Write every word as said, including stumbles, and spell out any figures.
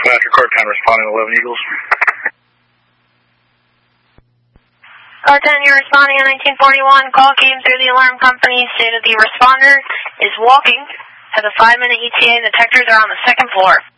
Patrick, Car ten responding to eleven Eagles. Car ten, you're responding on nineteen forty-one. Call came through the alarm company. Stated the responder is walking. Has a five minute E T A. The detectors are on the second floor.